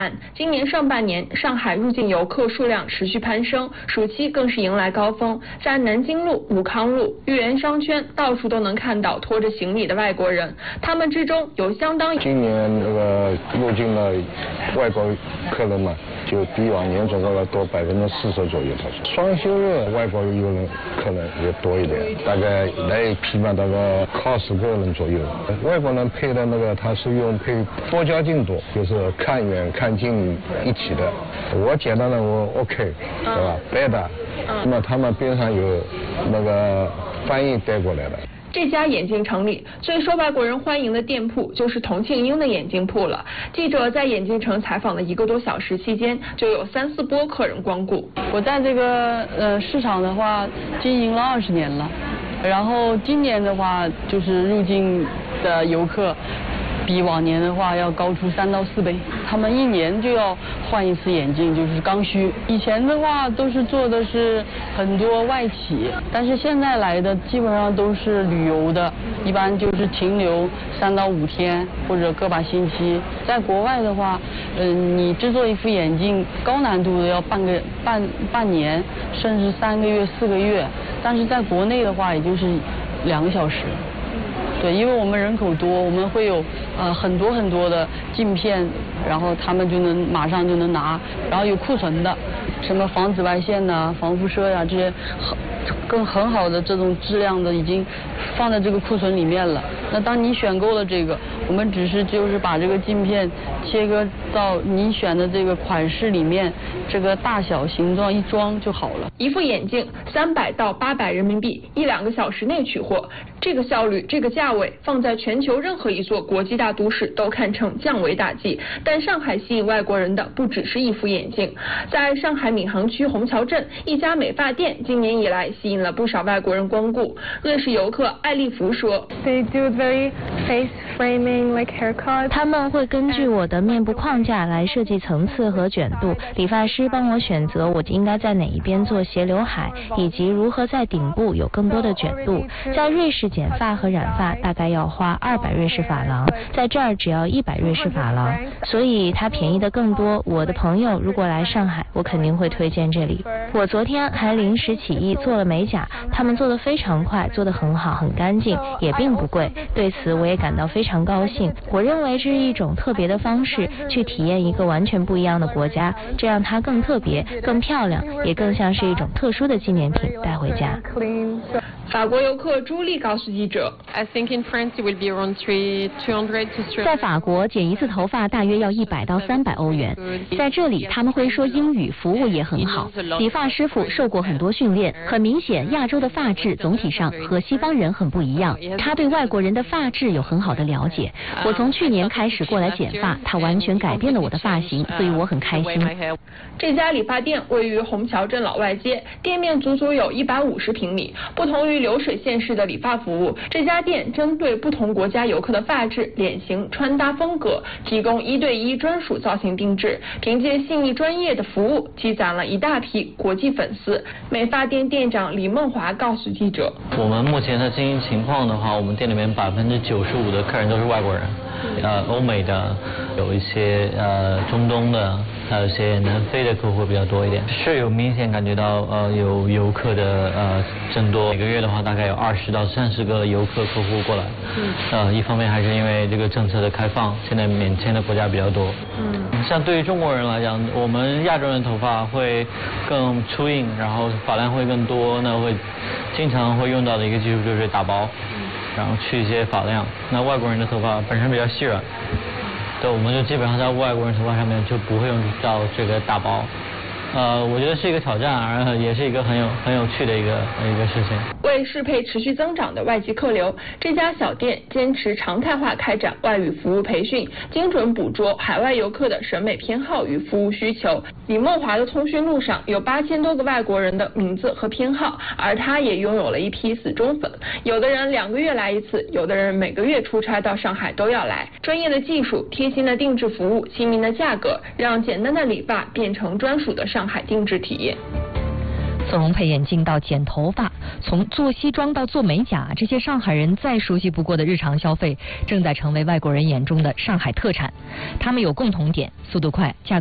今年上半年，上海入境游客数量持续攀升，暑期更是迎来高峰。在南京路、武康路、豫园商圈，到处都能看到拖着行李的外国人。他们之中有相当今年那个入境的外国客人嘛，就比往年总共要多40%左右。他说，双休日外国游人客人也多一点，大概来一批嘛，大概20个人左右。外国人配的那个，他是用配多焦镜多，就是看远看近一起的。我简单的我 OK， 对吧？better，那么他们边上有那个翻译带过来的。 这家眼镜城里最受外国人欢迎的店铺就是童庆英的眼镜铺了。记者在眼镜城采访了1个多小时期间，就有3、4波客人光顾。 我在这个市场的话经营了20年了，然后今年的话就是入境的游客比往年的话要高出3到4倍，他们1年就要换一次眼镜，就是刚需。以前的话都是做的是很多外企，但是现在来的基本上都是旅游的，一般就是停留3到5天或者个把星期。在国外的话，你制作一副眼镜高难度的要半年，甚至3个月、4个月，但是在国内的话也就是2个小时。对，因为我们人口多，我们会有很多的镜片，然后他们就能马上就能拿，然后有库存的，什么防紫外线呐、防辐射呀、这些很好的这种质量的已经放在这个库存里面了。那当你选购了这个，我们就是把这个镜片切割到你选的这个款式里面，这个大小形状一装就好了。 一副眼镜300到800人民币，1、2个小时内取货，这个效率，这个价位，放在全球任何一座国际大都市都堪称降维打击。但上海吸引外国人的不只是一副眼镜，在上海闵行区虹桥镇，一家美发店今年以来吸引了不少外国人光顾。瑞士游客艾丽芙说 ，They do very face framing like haircuts。 他们会根据我的面部框架来设计层次和卷度，理发师帮我选择我应该在哪一边做斜刘海，以及如何在顶部有更多的卷度。在瑞士剪发和染发大概要花200瑞士法郎，在这儿只要100瑞士法郎，所以它便宜的更多。我的朋友如果来上海，我肯定会推荐这里。我昨天还临时起意做了美甲，他们做得非常快，做得很好，很干净，也并不贵。对此我也感到非常高兴。我认为这是一种特别的方式，去体验一个完全不一样的国家，这让它更特别、更漂亮，也更像是一种特殊的纪念品带回家。 法国游客朱莉告诉记者 I think in France it will be around 200 to 300。 在法国剪一次头发大约要100到300欧元，在这里他们会说英语，服务也很好，理发师傅受过很多训练。很明显，亚洲的发质总体上和西方人很不一样，他对外国人的发质有很好的了解。我从去年开始过来剪发，他完全改变了我的发型，所以我很开心。 这家理发店位于虹桥镇老外街，店面足足有150平米。不同于流水线式的理发服务，这家店针对不同国家游客的发质、脸型、穿搭风格，提供1对1专属造型定制。凭借细腻专业的服务，积攒了一大批国际粉丝。美发店店长李梦华告诉记者：“ 我们目前的经营情况的话，我们店里面95%的客人都是外国人，欧美的，有一些中东的，还有一些南非的客户比较多一点，是有明显感觉到有游客的增多。每个月的话，大概有20到30个游客客户过来。一方面还是因为这个政策的开放，现在免签的国家比较多。像对于中国人来讲，我们亚洲人头发会更粗硬，然后发量会更多，那会经常会用到的一个技术就是打薄，然后去一些发量。那外国人的头发本身比较细软，对，我们就基本上在外国人头发上面就不会用到这个打薄。我觉得是一个挑战，而也是一个很有趣的一个事情。 为适配持续增长的外籍客流，这家小店坚持常态化开展外语服务培训，精准捕捉海外游客的审美偏好与服务需求。李梦华的通讯录上有8000多个外国人的名字和偏好，而他也拥有了一批死忠粉。有的人2个月来一次，有的人每个月出差到上海都要来。专业的技术、贴心的定制服务、亲民的价格，让简单的理发变成专属的上海定制体验。 从容配眼镜到剪头发，从做西装到做美甲，这些上海人再熟悉不过的日常消费，正在成为外国人眼中的上海特产。他们有共同点：速度快，价